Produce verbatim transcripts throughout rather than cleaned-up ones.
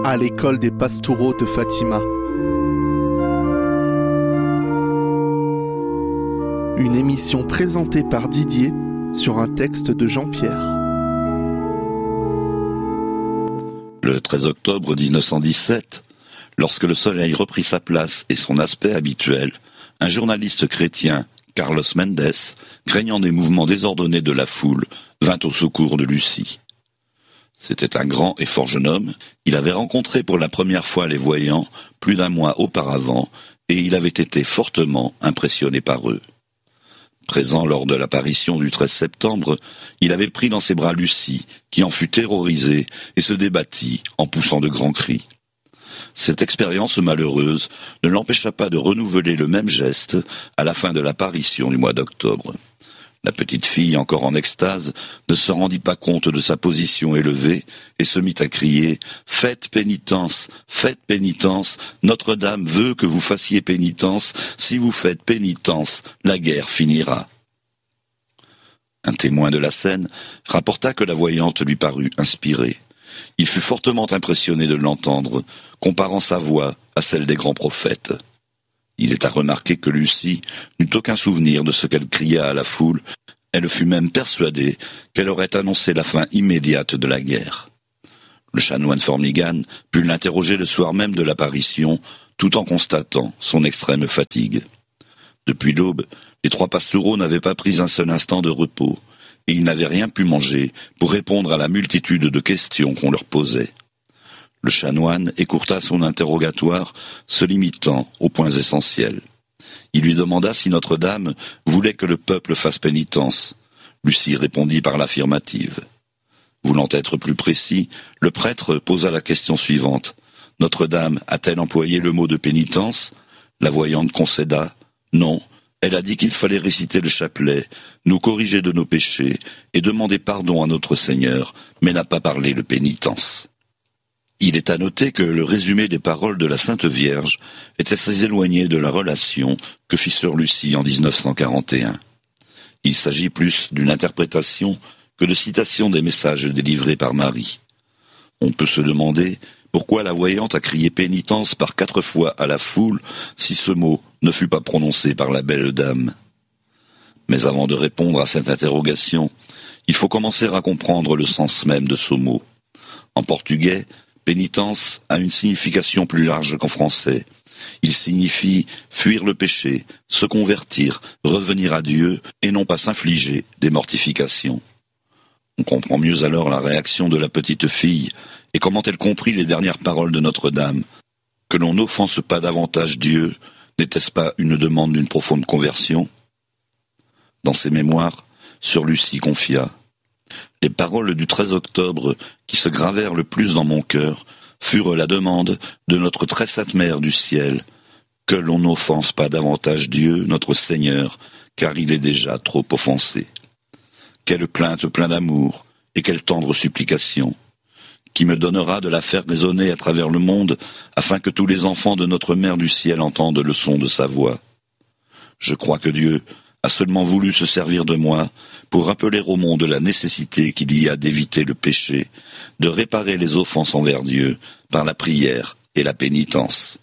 à l'école des Pastoureaux de Fatima. Une émission présentée par Didier sur un texte de Jean-Pierre. Le treize octobre mille neuf cent dix-sept, lorsque le soleil reprit sa place et son aspect habituel, un journaliste chrétien, Carlos Mendes, craignant des mouvements désordonnés de la foule, vint au secours de Lucie. C'était un grand et fort jeune homme. Il avait rencontré pour la première fois les voyants plus d'un mois auparavant et il avait été fortement impressionné par eux. Présent lors de l'apparition du treize septembre, il avait pris dans ses bras Lucie, qui en fut terrorisée et se débattit en poussant de grands cris. Cette expérience malheureuse ne l'empêcha pas de renouveler le même geste à la fin de l'apparition du mois d'octobre. La petite fille, encore en extase, ne se rendit pas compte de sa position élevée et se mit à crier « Faites pénitence, faites pénitence, Notre-Dame veut que vous fassiez pénitence, si vous faites pénitence, la guerre finira. » Un témoin de la scène rapporta que la voyante lui parut inspirée. Il fut fortement impressionné de l'entendre, comparant sa voix à celle des grands prophètes. Il est à remarquer que Lucie n'eut aucun souvenir de ce qu'elle cria à la foule, elle fut même persuadée qu'elle aurait annoncé la fin immédiate de la guerre. Le chanoine Formigan put l'interroger le soir même de l'apparition, tout en constatant son extrême fatigue. Depuis l'aube, les trois pastoureaux n'avaient pas pris un seul instant de repos, et ils n'avaient rien pu manger pour répondre à la multitude de questions qu'on leur posait. Le chanoine écourta son interrogatoire, se limitant aux points essentiels. Il lui demanda si Notre-Dame voulait que le peuple fasse pénitence. Lucie répondit par l'affirmative. Voulant être plus précis, le prêtre posa la question suivante. Notre-Dame a-t-elle employé le mot de pénitence ? La voyante concéda. Non, elle a dit qu'il fallait réciter le chapelet, nous corriger de nos péchés et demander pardon à notre Seigneur, mais n'a pas parlé de pénitence. Il est à noter que le résumé des paroles de la Sainte Vierge est assez éloigné de la relation que fit sœur Lucie en dix-neuf cent quarante et un. Il s'agit plus d'une interprétation que de citation des messages délivrés par Marie. On peut se demander pourquoi la voyante a crié pénitence par quatre fois à la foule si ce mot ne fut pas prononcé par la belle dame. Mais avant de répondre à cette interrogation, il faut commencer à comprendre le sens même de ce mot. En portugais, pénitence a une signification plus large qu'en français. Il signifie fuir le péché, se convertir, revenir à Dieu et non pas s'infliger des mortifications. On comprend mieux alors la réaction de la petite fille et comment elle comprit les dernières paroles de Notre-Dame. Que l'on n'offense pas davantage Dieu, n'était-ce pas une demande d'une profonde conversion ? Dans ses mémoires, sœur Lucie confia. Les paroles du treize octobre qui se gravèrent le plus dans mon cœur furent la demande de notre très sainte Mère du ciel, que l'on n'offense pas davantage Dieu, notre Seigneur, car il est déjà trop offensé. Quelle plainte pleine d'amour et quelle tendre supplication, qui me donnera de la faire résonner à travers le monde, afin que tous les enfants de notre Mère du ciel entendent le son de sa voix. Je crois que Dieu a seulement voulu se servir de moi pour rappeler au monde la nécessité qu'il y a d'éviter le péché, de réparer les offenses envers Dieu par la prière et la pénitence.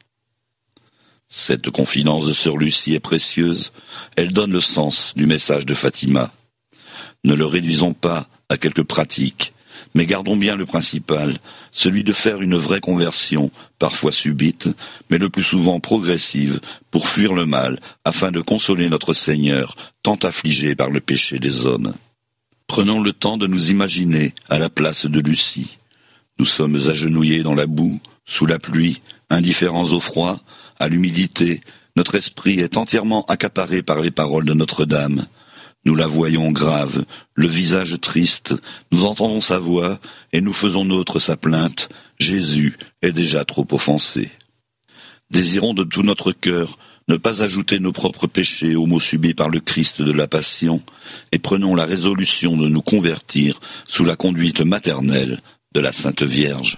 Cette confidence de sœur Lucie est précieuse, elle donne le sens du message de Fatima. Ne le réduisons pas à quelques pratiques, mais gardons bien le principal, celui de faire une vraie conversion, parfois subite, mais le plus souvent progressive, pour fuir le mal, afin de consoler notre Seigneur, tant affligé par le péché des hommes. Prenons le temps de nous imaginer à la place de Lucie. Nous sommes agenouillés dans la boue, sous la pluie, indifférents au froid, à l'humidité, notre esprit est entièrement accaparé par les paroles de Notre-Dame. Nous la voyons grave, le visage triste, nous entendons sa voix et nous faisons nôtre sa plainte. Jésus est déjà trop offensé. Désirons de tout notre cœur ne pas ajouter nos propres péchés aux maux subis par le Christ de la Passion et prenons la résolution de nous convertir sous la conduite maternelle de la Sainte Vierge.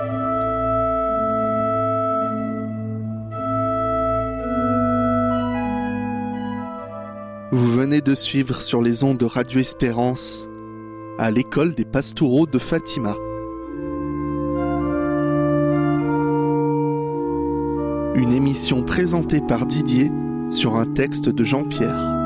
Vous venez de suivre sur les ondes de Radio Espérance à l'école des Pastoureaux de Fatima. Une émission présentée par Didier sur un texte de Jean-Pierre.